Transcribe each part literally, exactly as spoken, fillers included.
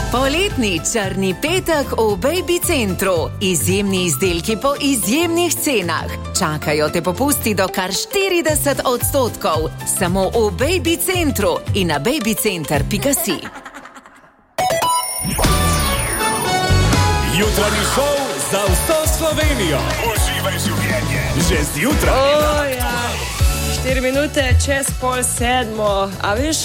Poletni črni petek v Baby Centru. Izjemni izdelki po izjemnih cenah. Čakajo te popusti do kar štirideset odstotkov. Samo v Baby Centru in na babycenter pika si. Jutranji šov za vso Slovenijo. Uživaj življenje. Že zjutraj. O, ja. Štiri minute čez pol sedmo. A veš,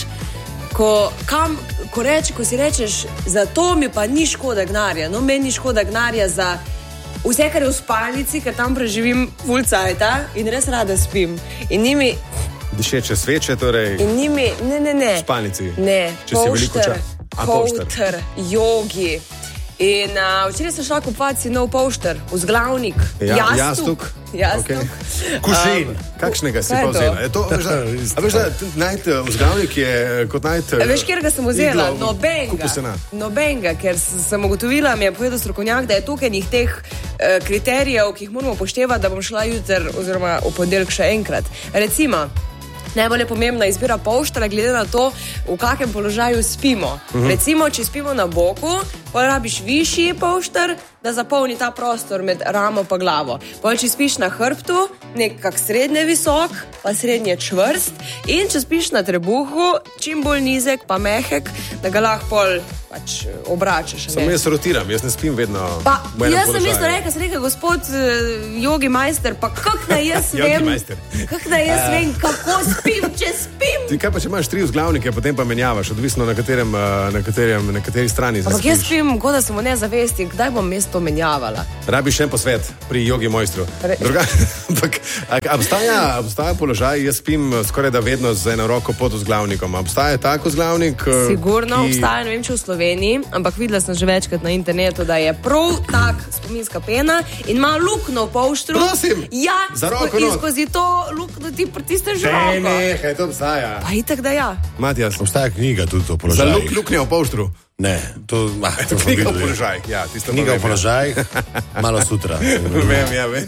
ko, kam, ko, reč, ko si rečeš, za to mi pa ni škoda gnarja. No, meni ni škoda gnarja za vse, kar je v spalnici, ker tam preživim full cajta in res rada spim. In njimi... Dišeče sveče, torej... In njimi... Ne, ne, ne. V spalnici. Ne. Če si veliko čas. Polšter, jogi. In uh, včeraj sem šla kupovat si nov polšter, vzglavnik, ja, jastuk. Jastuk. Okay. Kušin. Um, Kakšnega si pa vzela? Je to, veš, da, a veš, da najti vzglavnik je kot najti... Veš, kjerega sem vzela? Nobenga. Nobenga, ker sem ugotovila, mi je povedal strokovnjak, da je tukaj njih teh uh, kriterijev, ki jih moramo upoštevati, da bom šla jutr oziroma v ponedeljek še enkrat. Recimo, najbolj je pomembna izbira polštera, glede na to, v kakem položaju spimo. Uh-huh. Recimo, če spimo na boku, pa rabiš višji polšter, da zapolni ta prostor med ramo pa glavo. Pol, če spiš na hrbtu, nekak srednje visok, pa srednje čvrst. In če spiš na trebuhu, čim bolj nizek, pa mehek, da ga lahko pol pač obračaš. Samo jaz rotiram, jaz ne spim vedno pa, v enem jaz položaju. sem isto rekel, sem rekel, gospod uh, jogi majster, pa kak da jaz vem, kak da jaz vem, kako spim, če spim. Ti kaj pa, če imaš tri vzglavnike, potem pa menjavaš, odvisno na katerem, na katerem, na kateri strani zaspiš. Ampak jaz spim, kot da sem v nezavesti, kdaj bom jaz to menjavala? Rabiš še en posvet pri jogi mojstru. Druga, ampak, obstaja, obstaja položaj, jaz spim skoraj da vedno z eno roko pod vzglavnikom. Obstaja tak vzglavnik? Sigurno ki... obstaja, ne vem, če v Sloveniji, ampak videla sem že večkrat na internetu, da je prav tak spominska pena in ima lukno v polštru. Prosim! Ja, za roko sko- in skozi to lukno ti pritisneš roko. Ne, ne, kaj to obstaja. Pa itak da ja. Matijas, obstaja knjiga tudi o položaju. za luk, luknje v polštru. Ne, to, ah, to knjiga v položaj. Ja, knjiga v položaj, malo sutra. Vem, ja, vem.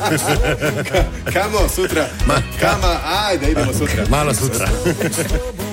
Kamo sutra? Ma, Kama, ajde, idemo sutra. Malo sutra.